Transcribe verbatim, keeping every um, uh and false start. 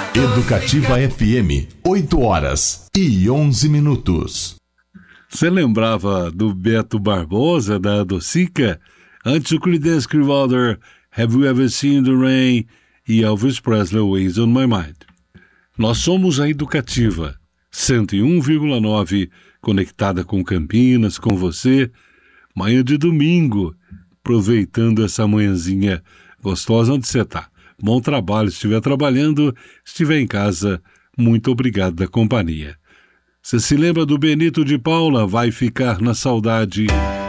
Educativa F M, oito horas e onze minutos. Você lembrava do Beto Barbosa, da Docica? Antes o Creedence Clearwater, Have You Ever Seen the Rain? E Elvis Presley, Ways on My Mind. Nós somos a Educativa, cento e um vírgula nove, conectada com Campinas, com você. Manhã de domingo, aproveitando essa manhãzinha gostosa. Onde você está? Bom trabalho, se estiver trabalhando, se estiver em casa, muito obrigado da companhia. Você se lembra do Benito de Paula? Vai ficar na saudade.